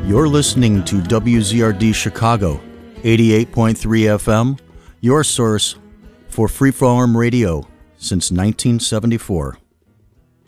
You're listening to WZRD Chicago, 88.3 FM, your source for freeform radio since 1974.